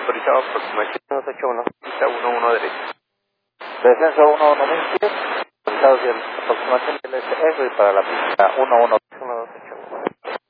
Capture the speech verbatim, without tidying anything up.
autorizado aproximación dos ocho uno, pista uno uno derecho. Descenso uno uno mil cien, autorizado de aproximación del S R para la pista uno uno.